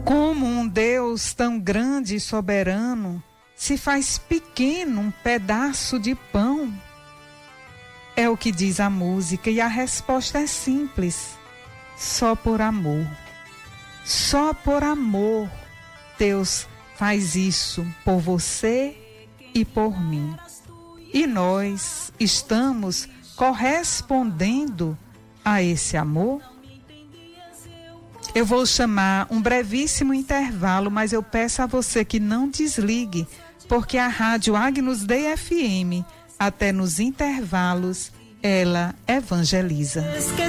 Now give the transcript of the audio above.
Como um Deus tão grande e soberano se faz pequeno um pedaço de pão? É o que diz a música e a resposta é simples. Só por amor. Só por amor Deus faz isso por você e por mim. E nós estamos correspondendo a esse amor? Eu vou chamar um brevíssimo intervalo, mas eu peço a você que não desligue, porque a Rádio Agnus Dei FM, até nos intervalos, ela evangeliza.